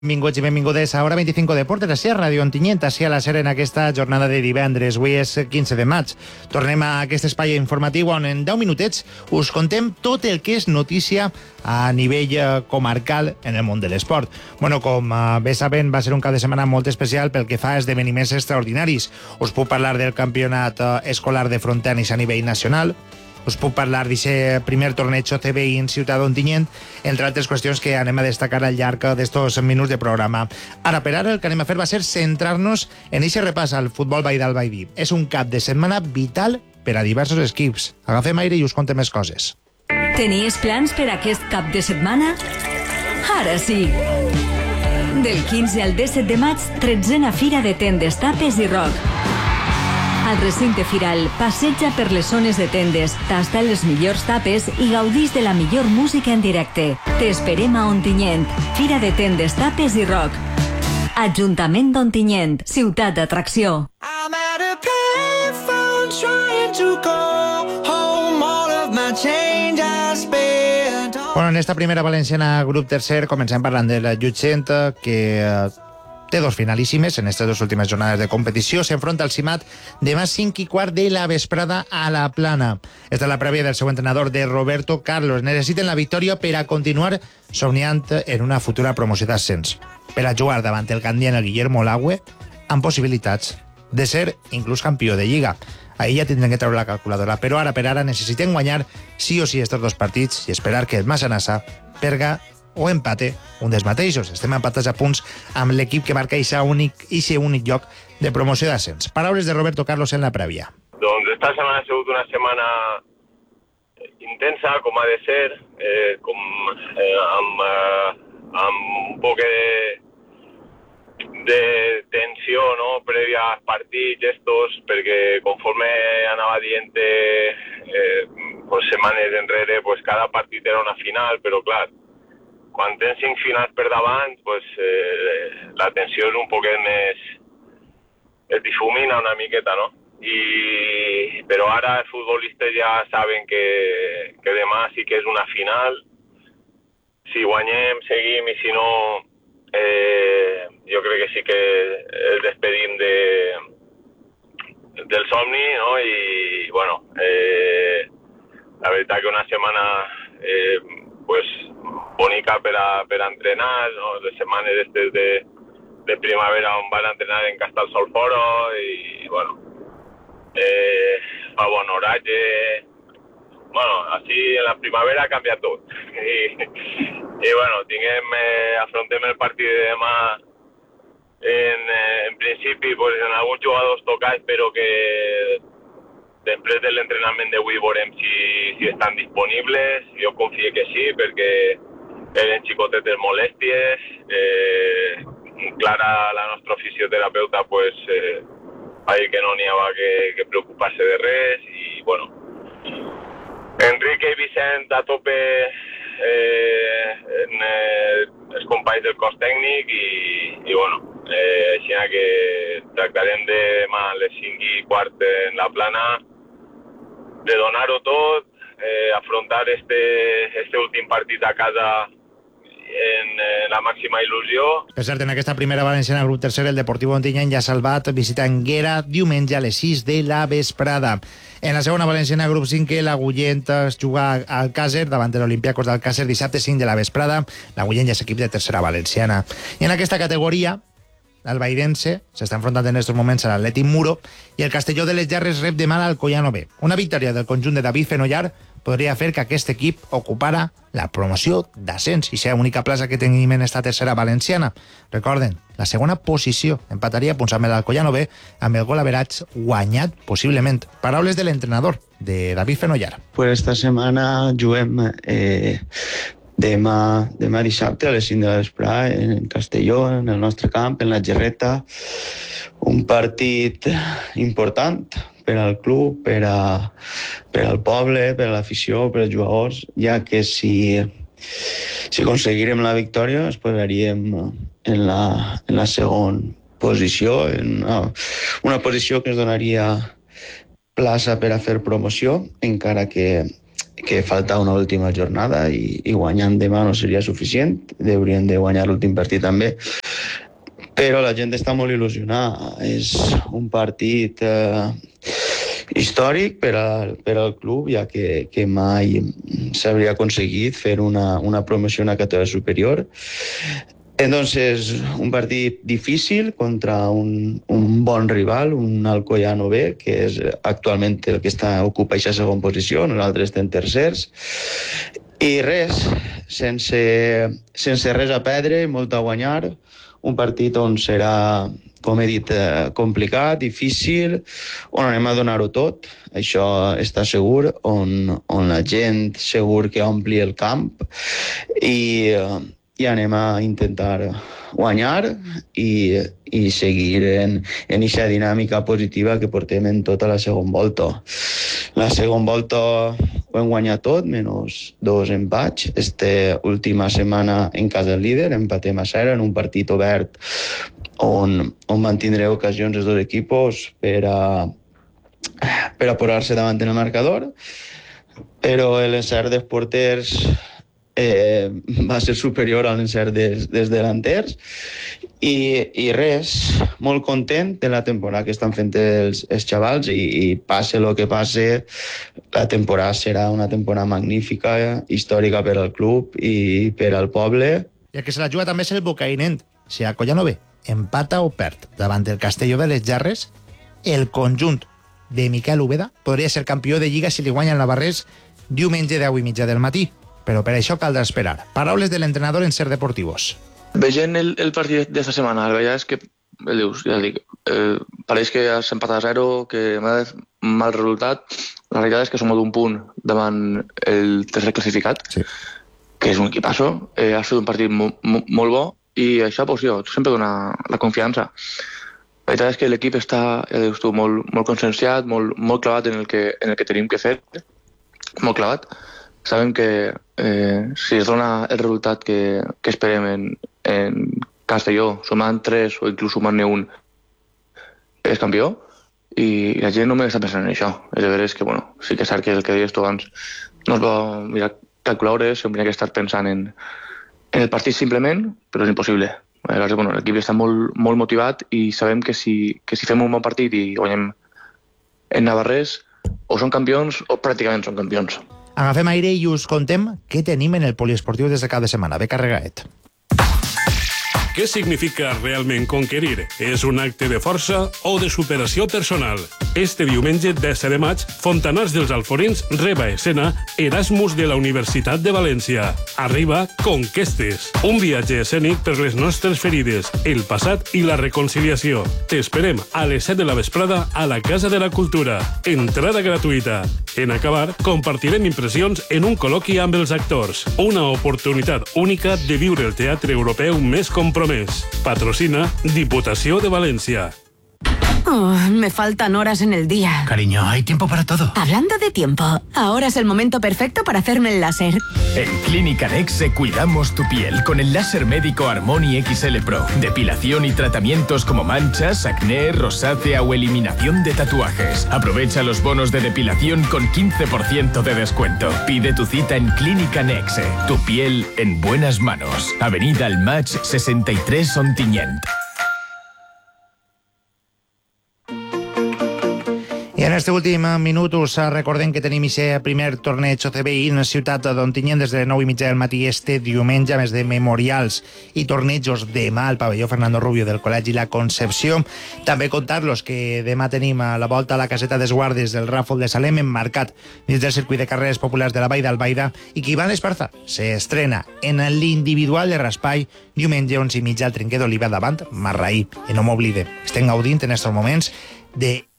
Benvinguts i benvingudes a Hora 25 Deportes, així a Ràdio Ontinyent, així a la SER en aquesta jornada de divendres. Avui és 15 de maig. Tornem a aquest espai informatiu on en 10 minutets us contem tot el que és notícia a nivell comarcal en el món de l'esport. Bueno, com bé saben, va ser un cap de setmana molt especial pel que fa a esdeveniments extraordinaris. Us puc parlar del campionat escolar de frontenis a nivell nacional. Us puc parlar d'aquest primer torneig OCB en Ciutat d'Ontinyent, entre altres qüestions que anem a destacar al llarg d'estos minuts de programa. Ara, per ara, el que anem a fer va ser centrar-nos en aquest repàs al futbol Baidal-Baidí. És un cap de setmana vital per a diversos equips. Agafem aire i us contem més coses. Tenies plans per aquest cap de setmana? Ara sí! Del 15 al 17 de maig, 13a Fira de Tendes, Tapes i Rock. Al recinte firal, passeja per les zones de tendes, tasta les millors tapes i gaudís de la millor música en directe. T'esperem a Ontinyent, Fira de Tendes, Tapes i Rock. Ajuntament d'Ontinyent, ciutat d'atracció. I'm at a payphone trying to call home all of my change I spent. Bueno, en esta primera valenciana grup tercer comencem parlant de la Llutxent, que té dos finalíssimes en aquestes dues últimes jornades de competició. S'enfronta al Cimat demà 5:15 de la vesprada a la Plana. Esta és la prèvia del seu entrenador, de Roberto Carlos. Necessiten la victòria per a continuar somniant en una futura promoció d'ascens. Per a jugar davant el candian el Guillermo Lagüe, amb possibilitats de ser inclús campió de Lliga. Ahir ja tindrem que treure la calculadora, però ara per ara necessitem guanyar sí o sí estos dos partits i esperar que el Massanassa perga o empate un dels mateixos. Estem empatats a punts amb l'equip que marca aquest únic lloc de promoció d'ascens. Paraules de Roberto Carlos en la prèvia. Doncs esta setmana ha sigut una setmana intensa, com ha de ser, amb un poc de tensió, no?, prèvia als partits estos, perquè conforme anava dient setmanes enrere, pues cada partit era una final, però clar, quan tens 5 finals per davant, pues, la tensió és un poquet més... es difumina una miqueta, no? Però ara els futbolistes ja saben que demà sí que és una final. Si guanyem, seguim, i si no, jo crec que sí que el despedim del somni, no? I, bueno, la veritat que una setmana pues bonica per a entrenar, no? Les setmanes destes de primavera on van entrenar en Castellsolforo i, bueno, fa bon horatge. Bueno, així en la primavera ha canviat tot. I bueno, afrontem el partit de demà en principi pues, en alguns jugadors tocats, però que després de l'entrenament d'avui veurem si estan disponibles. Jo confio que sí, perquè eren xicotetes molèsties. Clara, la nostra fisioterapeuta, pues, va dir que no n'hi havia que preocupar-se de res. I, bueno, Enrique i Vicent a tope en els companys del cos tècnic i bueno, així que tractarem de demà a les 5:15 en la Plana de donar-ho tot, afrontar este últim partit a casa en la màxima il·lusió. Per cert, en aquesta primera valenciana grup tercer, el Deportiu Ontinyent ja ha salvat visitant Guera diumenge a les 6 de la vesprada. En la segona valenciana grup 5, l'Agullent es juga al Càcer davant de l'Olimpiakos del Càcer dissabte 5 de la vesprada. L'Agullent ja és equip de tercera valenciana. I en aquesta categoria, l'Albairense s'està enfrontant en aquests moments a l'Atlètic Muro i el Castelló de les Llarres rep demà l'Alcoyano B. Una victòria del conjunt de David Fenollar podria fer que aquest equip ocupara la promoció d'ascens i ser l'única plaça que tenim en esta tercera valenciana. Recorden, la segona posició empataria punts amb l'Alcoyano B amb el gol average guanyat possiblement. Paraules de l'entrenador, de David Fenollar. Pues esta setmana juguem demà dissabte a les 5 de la vesprada en Castelló, en el nostre camp, en la Gerreta. Un partit important per al club, per al poble, per a l'afició, per als jugadors, ja que si aconseguirem la victòria es posaríem en la segona posició, en una posició que ens donaria plaça per a fer promoció, encara que que falta una última jornada i guanyant demà no seria suficient, haurien de guanyar l'últim partit també, però la gent està molt il·lusionada. És un partit històric per al club, ja que mai s'hauria aconseguit fer una promoció a una categoria superior. Entonces, un partit difícil contra un bon rival, un Alcoyano B, que és actualment el que ocupa aquesta segona posició, nosaltres estem tercers. I res, sense res a perdre, molt a guanyar, un partit on serà, com he dit, complicat, difícil, on anem a donar-ho tot, això està segur, on la gent segur que ompli el camp i anem a intentar guanyar i seguir en aquesta dinàmica positiva que portem en tota la segona volta. La segona volta ho hem guanyat tot, menys 2 empats. Esta última setmana en casa del líder, empatem a 0 en un partit obert on van tindre ocasions els dos equipos per a posar-se davant en el marcador, però l'encert dels porters va ser superior a l'encert dels delanters i res, molt content de la temporada que estan fent els xavals i passe el que passe, la temporada serà una temporada magnífica, històrica per al club i per al poble. I el que se la juga també és el Bocainent. Si Alcoyano B empata o perd davant el Castelló de les Jarres, el conjunt de Miquel Úbeda podria ser campió de Lliga si li guanyen la Barrés diumenge de 10:30 del matí. Però per això caldrà esperar. Paraules de l'entrenador en Ser Deportivos. Veient el partit d'esta setmana, la veritat és que, dius, ja dic, pareix que has empatat a 0, que m'ha de mal resultat. La realitat és que som d'un punt davant el tercer classificat, sí, que és un equipasso. Ha estat un partit molt bo i això, pues, sempre dona la confiança. La veritat és que l'equip està, ja dius tu, molt conscienciat, molt clavat en el que tenim que fer, molt clavat. Sabem que si es dona el resultat que esperem en Castelló, sumant 3 o inclús sumant-ne 1, és campió, i la gent només està pensant en això. És de veres que, bueno, sí que és cert que el que deies tu abans no es va mirar calcular-ho, s'hauria que estar pensant en el partit simplement, però és impossible. Llavors, bueno, l'equip està molt motivat i sabem que si fem un bon partit i guanyem en Navarrés, o són campions o pràcticament són campions. Agafem aire i us contem què tenim en el poliesportiu des de cada setmana. Beca Regaet. Què significa realment conquerir? És un acte de força o de superació personal? Este diumenge 10 de maig, Fontanars dels Alforins reba escena Erasmus de la Universitat de València. Arriba Conquestes, un viatge escènic per les nostres ferides, el passat i la reconciliació. T'esperem a les 7 de la vesprada a la Casa de la Cultura. Entrada gratuïta. En acabar, compartirem impressions en un col·loqui amb els actors. Una oportunitat única de viure el teatre europeu més compromès. Patrocina Diputació de Valencia. Oh, me faltan horas en el día. Cariño, hay tiempo para todo. Hablando de tiempo, ahora es el momento perfecto para hacerme el láser. En Clínica Nexe cuidamos tu piel con el láser médico Harmony XL Pro. Depilación y tratamientos como manchas, acné, rosácea o eliminación de tatuajes. Aprovecha los bonos de depilación con 15% de descuento. Pide tu cita en Clínica Nexe. Tu piel en buenas manos. Avenida El Maig 63 Ontinyent. I en este últim minut us recordem que tenim aquest primer torneig OCBI en la ciutat d'Ontinyent des de 9:30 del matí este diumenge, a més de memorials i tornejos demà al pavelló Fernando Rubio del Col·legi La Concepció. També contar-los que demà tenim a la volta a la caseta d'esguardes del Ràfol de Salem emmarcat dins del circuit de carreres populars de la Vall d'Albaida i que Iván Esparza s'estrena en l'individual de raspall diumenge 11:30 al Trinquer d'Oliva davant Marraí. I no m'oblide, estem gaudint en aquests moments de